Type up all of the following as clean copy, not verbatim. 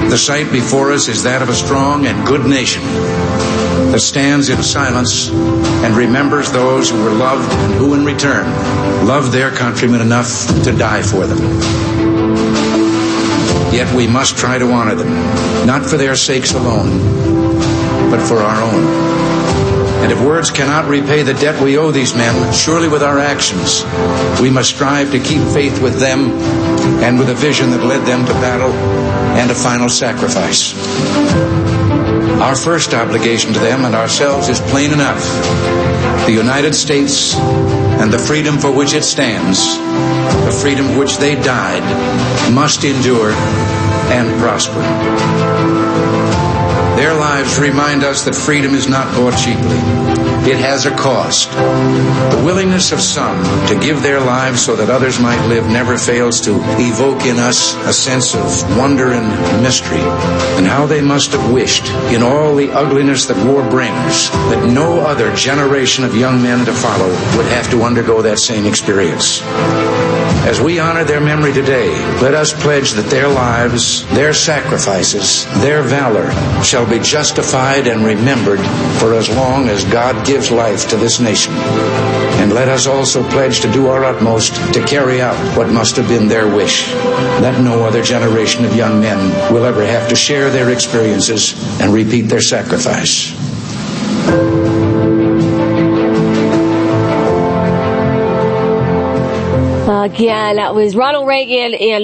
The sight before us is that of a strong and good nation that stands in silence and remembers those who were loved and who in return loved their countrymen enough to die for them. Yet we must try to honor them, not for their sakes alone, but for our own. And if words cannot repay the debt we owe these men, surely with our actions, we must strive to keep faith with them and with a vision that led them to battle and a final sacrifice. Our first obligation to them and ourselves is plain enough. The United States and the freedom for which it stands, the freedom for which they died, must endure and prosper. Their lives remind us that freedom is not bought cheaply. It has a cost. The willingness of some to give their lives so that others might live never fails to evoke in us a sense of wonder and mystery, and how they must have wished, in all the ugliness that war brings, that no other generation of young men to follow would have to undergo that same experience. As we honor their memory today, let us pledge that their lives, their sacrifices, their valor shall be justified and remembered for as long as God gives life to this nation. And let us also pledge to do our utmost to carry out what must have been their wish, that no other generation of young men will ever have to share their experiences and repeat their sacrifice. Again, that was Ronald Reagan in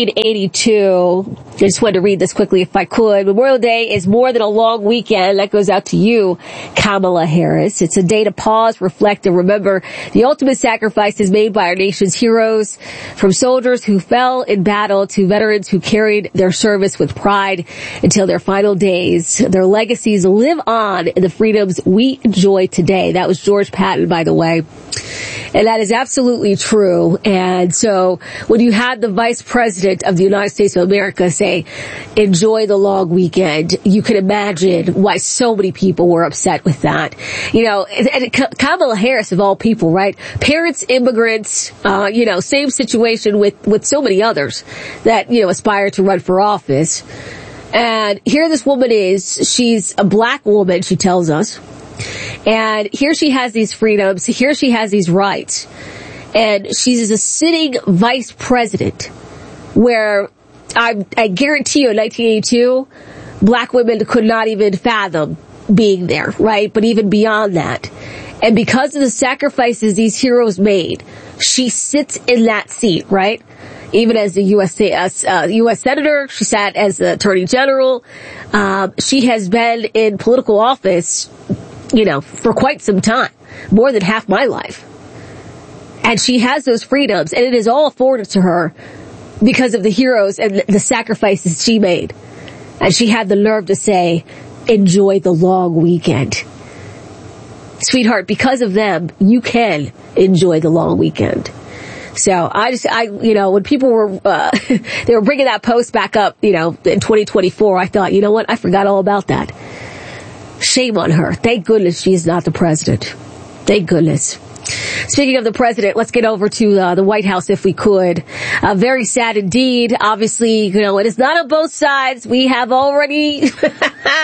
1982. I just wanted to read this quickly if I could. Memorial Day is more than a long weekend. That goes out to you, Kamala Harris. It's a day to pause, reflect, and remember the ultimate sacrifices made by our nation's heroes, from soldiers who fell in battle to veterans who carried their service with pride until their final days. Their legacies live on in the freedoms we enjoy today. That was George Patton, by the way. And that is absolutely true. And so when you had the Vice President of the United States of America say, enjoy the long weekend, you can imagine why so many people were upset with that. You know, and Kamala Harris, of all people, right? Parents, immigrants, same situation with so many others that, aspire to run for office. And here this woman is. She's a black woman, she tells us. And here she has these freedoms. Here she has these rights. And she's a sitting vice president where I guarantee you in 1982, black women could not even fathom being there, right? But even beyond that. And because of the sacrifices these heroes made, she sits in that seat, right? Even as the U.S. Senator, she sat as the Attorney General. She has been in political office for quite some time, more than half my life. And she has those freedoms, and it is all afforded to her because of the heroes and the sacrifices she made. And she had the nerve to say, enjoy the long weekend. Sweetheart, because of them, you can enjoy the long weekend. So when people were, they were bringing that post back up, in 2024, I thought, you know what? I forgot all about that. Shame on her. Thank goodness she is not the president. Thank goodness. Speaking of the president, let's get over to the White House if we could. Very sad indeed. Obviously, it is not on both sides. We have already pointed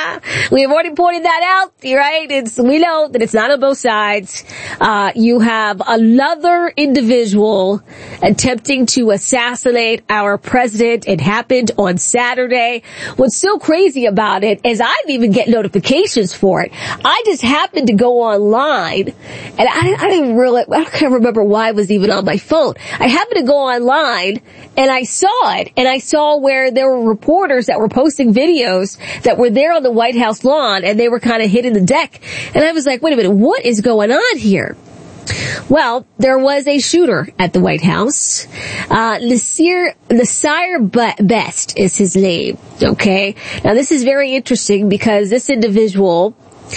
that out, right? We know that it's not on both sides. You have another individual attempting to assassinate our president. It happened on Saturday. What's so crazy about it is I didn't even get notifications for it. I just happened to go online, and I can't remember why it was even on my phone. I happened to go online and I saw it, and I saw where there were reporters that were posting videos that were there on the White House lawn, and they were kind of hitting the deck. And I was like, wait a minute, what is going on here? Well, there was a shooter at the White House. Nasir Best is his name. Okay. Now this is very interesting because this individual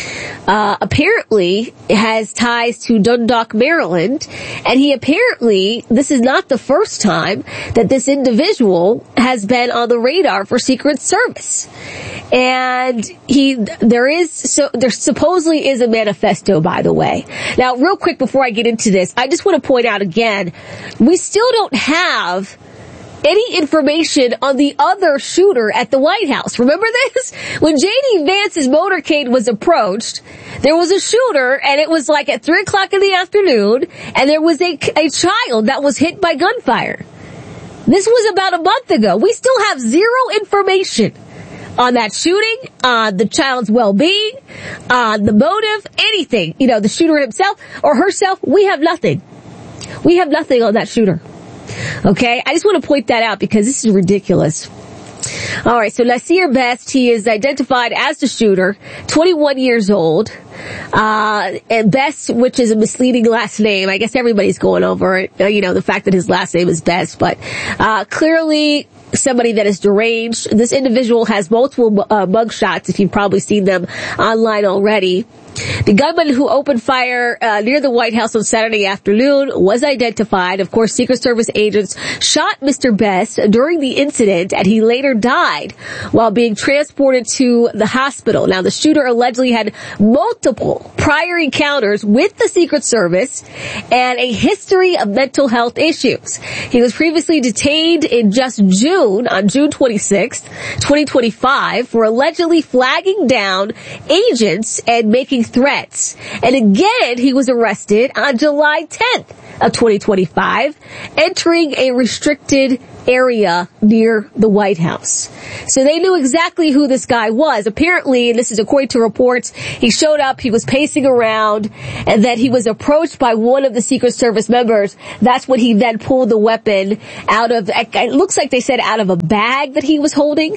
apparently has ties to Dundalk, Maryland, and this is not the first time that this individual has been on the radar for Secret Service. And there supposedly is a manifesto, by the way. Now, real quick before I get into this, I just want to point out again, we still don't have any information on the other shooter at the White House. Remember this? When J.D. Vance's motorcade was approached, there was a shooter, and it was like at 3 o'clock in the afternoon, and there was a child that was hit by gunfire. This was about a month ago. We still have zero information on that shooting, on the child's well-being, on the motive, anything. You know, the shooter himself or herself, we have nothing. We have nothing on that shooter. Okay? I just want to point that out because this is ridiculous. All right, so Nasir Best, he is identified as the shooter, 21 years old. And Best, which is a misleading last name. I guess everybody's going over it, you know, the fact that his last name is Best, but clearly somebody that is deranged. This individual has multiple mugshots, if you've probably seen them online already. The gunman who opened fire near the White House on Saturday afternoon was identified. Of course, Secret Service agents shot Mr. Best during the incident, and he later died while being transported to the hospital. Now, the shooter allegedly had multiple prior encounters with the Secret Service and a history of mental health issues. He was previously detained in just June, on June 26th, 2025, for allegedly flagging down agents and making threats. And again, he was arrested on July 10th of 2025, entering a restricted area near the White House. So they knew exactly who this guy was. Apparently, and this is according to reports, he showed up, he was pacing around, and then he was approached by one of the Secret Service members. That's when he then pulled the weapon out of, it looks like they said out of a bag that he was holding.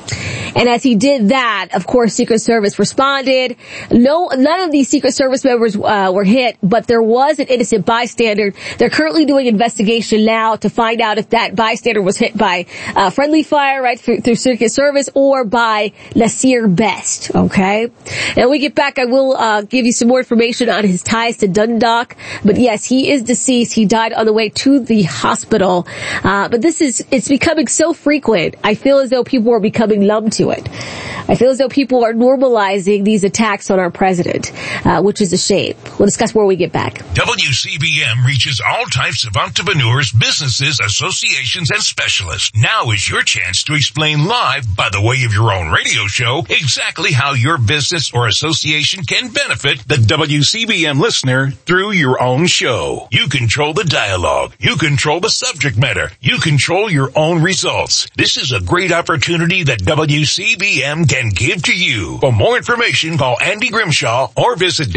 And as he did that, of course, Secret Service responded. None of these Secret Service members were hit, but there was an innocent bystander. They're currently doing investigation now to find out if that bystander was hit by friendly fire, right, through Secret Service, or by Nasir Best, okay? And when we get back, I will give you some more information on his ties to Dundalk. But yes, he is deceased. He died on the way to the hospital. But it's becoming so frequent. I feel as though people are becoming numb to it. I feel as though people are normalizing these attacks on our president, which is a shame. We'll discuss where we get back. WCBM reaches all types of entrepreneurs, businesses, associations, and specialists. Now is your chance to explain live, by the way of your own radio show, exactly how your business or association can benefit the WCBM listener through your own show. You control the dialogue. You control the subject matter. You control your own results. This is a great opportunity that WCBM can give to you. For more information, call Andy Grimshaw or visit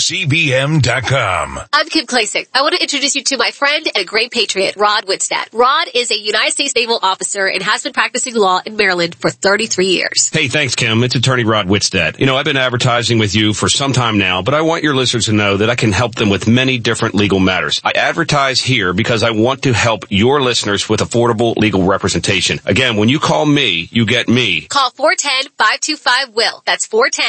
WCBM.com. I'm Kim Klasick. I want to introduce you to my friend and a great patriot, Rod Whitstad. Rod is a United States naval officer and has been practicing law in Maryland for 33 years. Hey, thanks, Kim. It's attorney Rod Whitstad. You know, I've been advertising with you for some time now, but I want your listeners to know that I can help them with many different legal matters. I advertise here because I want to help your listeners with affordable legal representation. Again, when you call me, you get me. Call 410-525-WILL. That's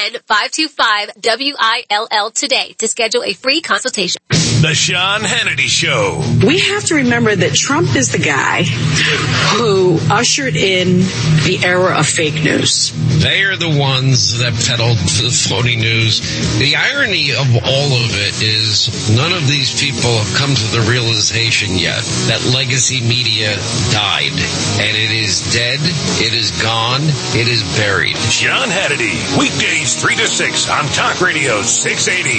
410-525-WILL today to schedule a free consultation. The Sean Hannity Show. We have to remember that Trump is the guy who ushered in the era of fake news. They are the ones that peddled the phony news. The irony of all of it is none of these people have come to the realization yet that legacy media died. And it is dead. It is gone. It is buried. Sean Hannity, weekdays 3 to 6 on Talk Radio 680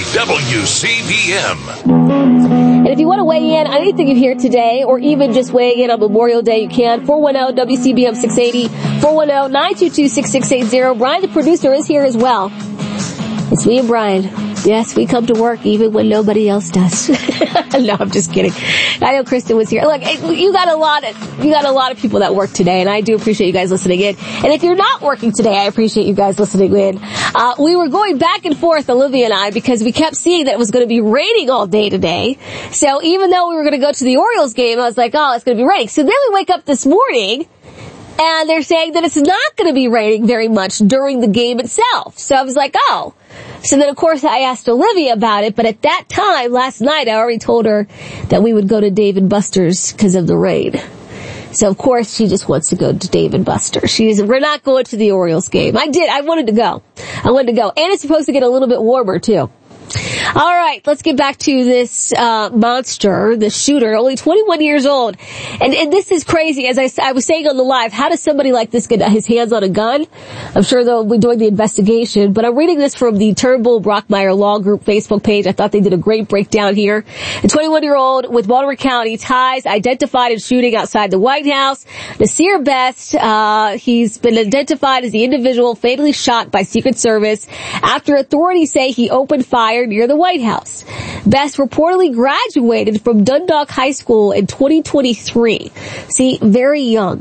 WCBM. And if you want to weigh in on anything you hear today, or even just weigh in on Memorial Day, you can. 410-WCBM 680, 410-922-6680. Brian, the producer, is here as well. It's me and Brian. Yes, we come to work even when nobody else does. No, I'm just kidding. I know Kristen was here. Look, you got a lot of people that work today, and I do appreciate you guys listening in. And if you're not working today, I appreciate you guys listening in. We were going back and forth, Olivia and I, because we kept seeing that it was going to be raining all day today. So even though we were going to go to the Orioles game, I was like, oh, it's going to be raining. So then we wake up this morning, and they're saying that it's not going to be raining very much during the game itself. So I was like, oh. So then, of course, I asked Olivia about it, but at that time, last night, I already told her that we would go to Dave & Buster's because of the rain. So, of course, she just wants to go to Dave & Buster's. We're not going to the Orioles game. I wanted to go. And it's supposed to get a little bit warmer, too. All right, let's get back to this monster, the shooter, only 21 years old. And this is crazy. As I was saying on the live, how does somebody like this get his hands on a gun? I'm sure they'll be doing the investigation, but I'm reading this from the Turnbull Brockmeyer Law Group Facebook page. I thought they did a great breakdown here. A 21-year-old with Baltimore County ties identified in shooting outside the White House. Nasir Best, he's been identified as the individual fatally shot by Secret Service after authorities say he opened fire near the White House. Best reportedly graduated from Dundalk High School in 2023. See, very young,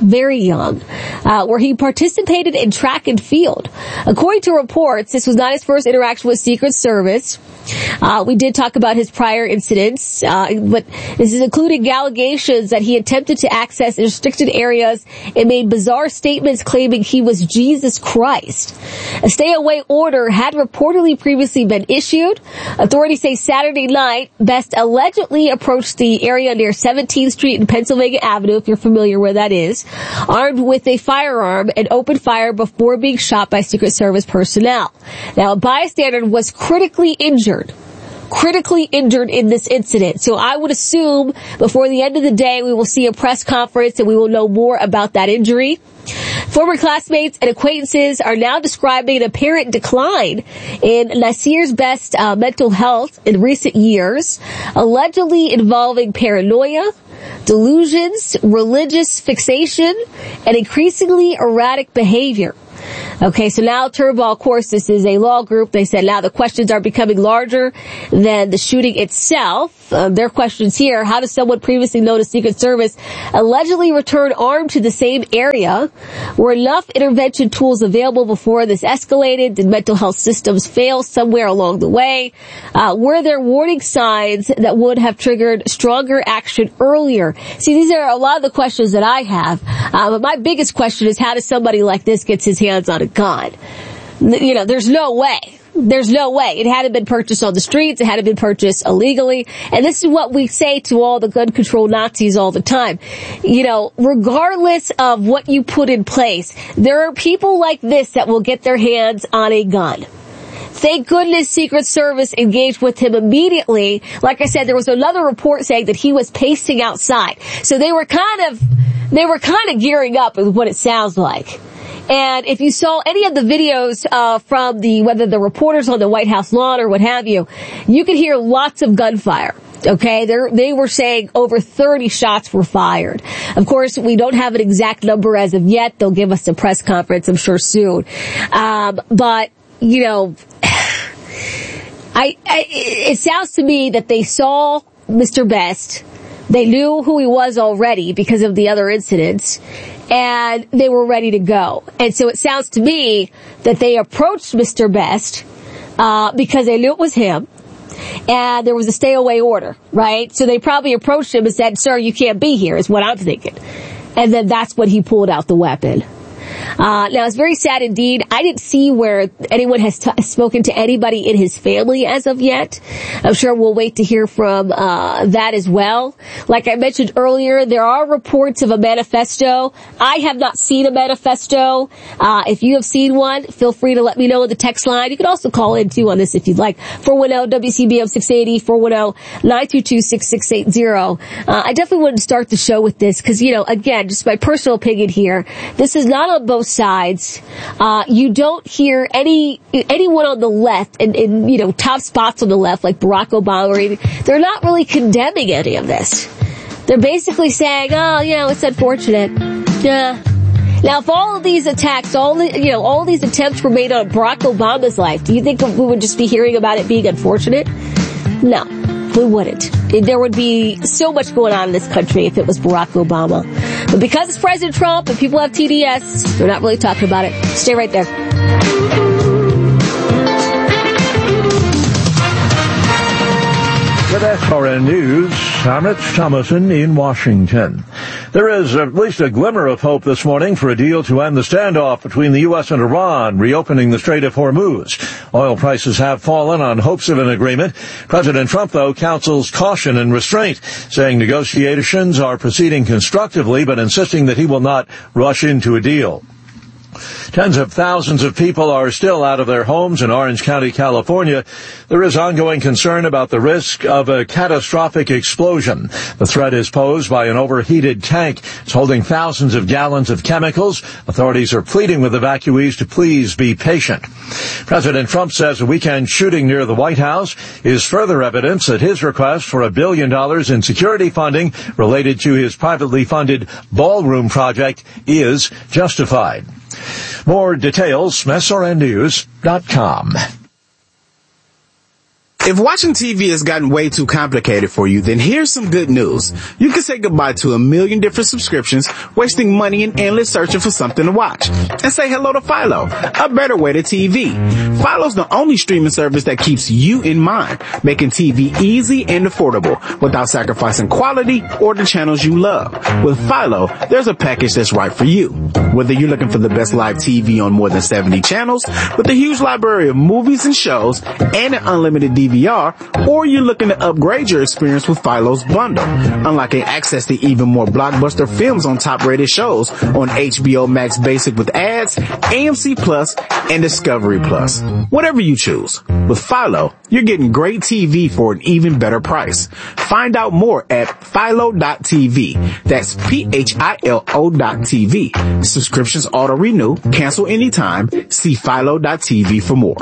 where he participated in track and field. According to reports, this was not his first interaction with Secret Service. We did talk about his prior incidents, but this is including allegations that he attempted to access restricted areas and made bizarre statements claiming he was Jesus Christ. A stay-away order had reportedly previously been issued. Authorities say Saturday night, Best allegedly approached the area near 17th Street and Pennsylvania Avenue, if you're familiar where that is, armed with a firearm and opened fire before being shot by Secret Service personnel. Now, a bystander was critically injured in this incident. So I would assume before the end of the day we will see a press conference and we will know more about that injury. Former classmates and acquaintances are now describing an apparent decline in Nasir's Best mental health in recent years, allegedly involving paranoia, delusions, religious fixation, and increasingly erratic behavior. Okay, so now Turnbull, of course, this is a law group. They said now the questions are becoming larger than the shooting itself. Their questions here: how does someone previously known as Secret Service allegedly return armed to the same area? Were enough intervention tools available before this escalated? Did mental health systems fail somewhere along the way? Were there warning signs that would have triggered stronger action earlier? See, these are a lot of the questions that I have. But my biggest question is, how does somebody like this get his hands on a gun? You know, there's no way. It hadn't been purchased on the streets. It hadn't been purchased illegally. And this is what we say to all the gun control Nazis all the time. You know, regardless of what you put in place, there are people like this that will get their hands on a gun. Thank goodness Secret Service engaged with him immediately. Like I said, there was another report saying that he was pacing outside. So they were kind of gearing up with what it sounds like. And if you saw any of the videos from whether the reporters on the White House lawn or what have you, you could hear lots of gunfire. Okay, they were saying over 30 shots were fired. Of course, we don't have an exact number as of yet. They'll give us a press conference, I'm sure, soon. But you know, it sounds to me that they saw Mr. Best. They knew who he was already because of the other incidents, and they were ready to go. And so it sounds to me that they approached Mr. Best because they knew it was him, and there was a stay-away order, right? So they probably approached him and said, "Sir, you can't be here," is what I'm thinking. And then that's when he pulled out the weapon. Now, it's very sad indeed. I didn't see where anyone has spoken to anybody in his family as of yet. I'm sure we'll wait to hear from that as well. Like I mentioned earlier, there are reports of a manifesto. I have not seen a manifesto. If you have seen one, feel free to let me know in the text line. You can also call in too on this if you'd like. 410-WCBM 680, 410-922-6680. I definitely wanted to start the show with this because, you know, again, just my personal opinion here, this is not on both sides. You don't hear anyone on the left and you know, top spots on the left like Barack Obama, they're not really condemning any of this. They're basically saying, oh, you know, it's unfortunate. Yeah. Now, if all of these attacks, all these attempts were made on Barack Obama's life, do you think we would just be hearing about it being unfortunate? No, we wouldn't. There would be so much going on in this country if it was Barack Obama. But because it's President Trump and people have TDS, they're not really talking about it. Stay right there. With SRN News, I'm Rich Thomason in Washington. There is at least a glimmer of hope this morning for a deal to end the standoff between the U.S. and Iran, reopening the Strait of Hormuz. Oil prices have fallen on hopes of an agreement. President Trump, though, counsels caution and restraint, saying negotiations are proceeding constructively, but insisting that he will not rush into a deal. Tens of thousands of people are still out of their homes in Orange County, California. There is ongoing concern about the risk of a catastrophic explosion. The threat is posed by an overheated tank. It's holding thousands of gallons of chemicals. Authorities are pleading with evacuees to please be patient. President Trump says a weekend shooting near the White House is further evidence that his request for $1 billion in security funding related to his privately funded ballroom project is justified. More details, SRNnews.com. If watching TV has gotten way too complicated for you, then here's some good news. You can say goodbye to a million different subscriptions, wasting money and endless searching for something to watch. And say hello to Philo, a better way to TV. Philo's the only streaming service that keeps you in mind, making TV easy and affordable without sacrificing quality or the channels you love. With Philo, there's a package that's right for you. Whether you're looking for the best live TV on more than 70 channels, with a huge library of movies and shows, and an unlimited DVR, or you're looking to upgrade your experience with Philo's bundle, unlocking access to even more blockbuster films on top-rated shows on HBO Max Basic with ads, AMC Plus, and Discovery Plus. Whatever you choose. With Philo, you're getting great TV for an even better price. Find out more at Philo.tv. That's PHILO.tv. Subscriptions auto-renew, cancel anytime. See Philo.tv for more.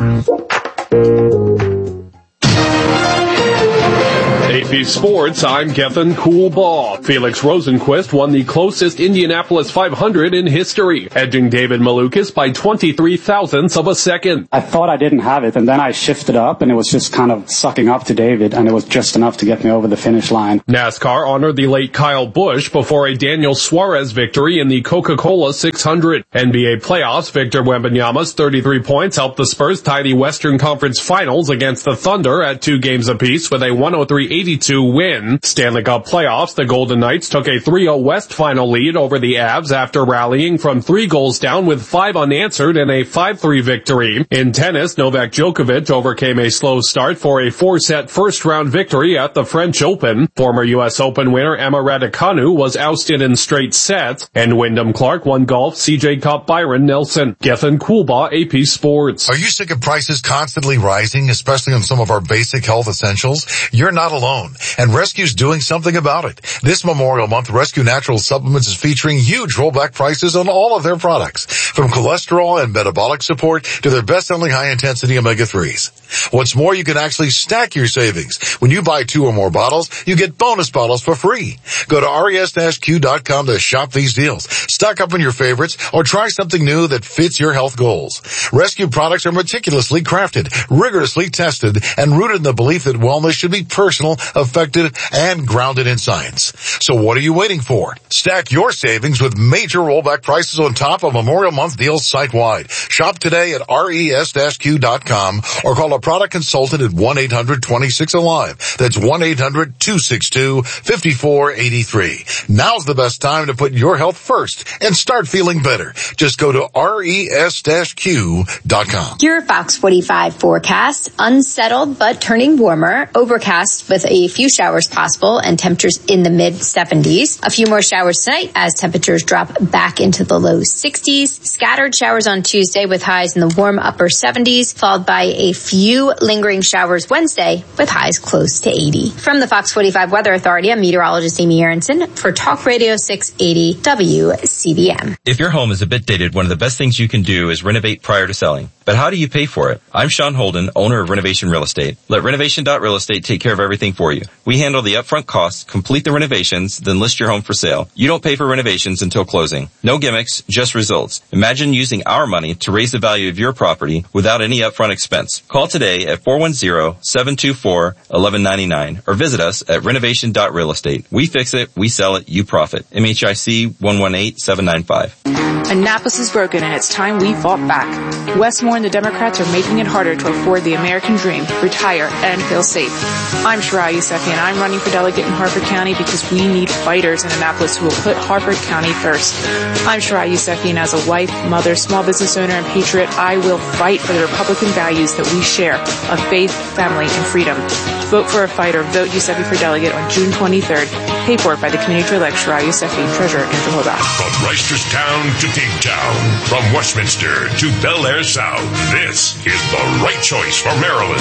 AP Sports, I'm Gethin Coolbaugh. Felix Rosenquist won the closest Indianapolis 500 in history, edging David Malukas by 23 thousandths of a second. I thought I didn't have it, and then I shifted up, and it was just kind of sucking up to David, and it was just enough to get me over the finish line. NASCAR honored the late Kyle Busch before a Daniel Suarez victory in the Coca-Cola 600. NBA playoffs, Victor Wembanyama's 33 points helped the Spurs tie the Western Conference Finals against the Thunder at 2 games apiece with a 103-82 win. Stanley Cup playoffs, the Golden Knights took a 3-0 West final lead over the Avs after rallying from 3 goals down with 5 unanswered in a 5-3 victory. In tennis, Novak Djokovic overcame a slow start for a 4-set first-round victory at the French Open. Former U.S. Open winner Emma Raducanu was ousted in straight sets, and Wyndham Clark won golf CJ Cup Byron Nelson. Gethin Coolbaugh, AP Sports. Are you sick of prices constantly rising, especially on some of our basic health essentials? You're not alone. And Rescue's doing something about it. This Memorial Month, Rescue Natural Supplements is featuring huge rollback prices on all of their products, from cholesterol and metabolic support to their best-selling high-intensity omega-3s. What's more, you can actually stack your savings. When you buy 2 or more bottles, you get bonus bottles for free. Go to res-q.com to shop these deals. Stock up on your favorites or try something new that fits your health goals. Rescue products are meticulously crafted, rigorously tested, and rooted in the belief that wellness should be personal, effective, and grounded in science. So what are you waiting for? Stack your savings with major rollback prices on top of Memorial Month deals site-wide. Shop today at res-q.com or call a product consultant at 1-800-26-ALIVE. That's 1-800-262-5483. Now's the best time to put your health first and start feeling better. Just go to res-q.com. Your Fox 45 forecast: unsettled but turning warmer, overcast with a few showers possible and temperatures in the mid-70s. A few more showers tonight as temperatures drop back into the low 60s. Scattered showers on Tuesday with highs in the warm upper 70s, followed by a few lingering showers Wednesday with highs close to 80. From the Fox 45 Weather Authority, I'm meteorologist Amy Aronson for Talk Radio 680 WCBM. If your home is a bit dated, one of the best things you can do is renovate prior to selling. But how do you pay for it? I'm Sean Holden, owner of Renovation Real Estate. Let Renovation.Real Estate take care of everything for you. We handle the upfront costs, complete the renovations, then list your home for sale. You don't pay for renovations until closing. No gimmicks, just results. Imagine using our money to raise the value of your property without any upfront expense. Call today at 410-724-1199 or visit us at Renovation.Real Estate. We fix it, we sell it, you profit. MHIC 118795. Annapolis is broken and it's time we fought back. Westmore and the Democrats are making it harder to afford the American dream, retire, and feel safe. I'm Shariah Yousefi and I'm running for delegate in Harford County because we need fighters in Annapolis who will put Harford County first. I'm Shariah Yousefi and as a wife, mother, small business owner, and patriot, I will fight for the Republican values that we share of faith, family, and freedom. Vote for a fighter. Vote Yousefi for delegate on June 23rd. Paid for by the committee to elect Shariah Yousefi, Treasurer, Andrew Hoback. From Reisterstown to Big Town. From Westminster to Bel Air South, this is the right choice for Maryland.